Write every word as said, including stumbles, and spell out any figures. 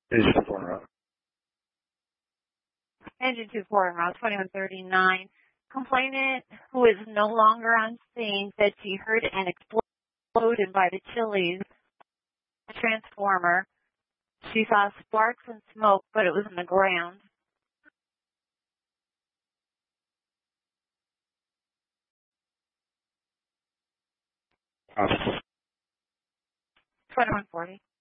Engine two four route. Engine two four, route twenty-one thirty-nine. Complainant, who is no longer on scene, said she heard an explosion by the Chili's transformer. She saw sparks and smoke, but it was in the ground. Uh, twenty-one forty.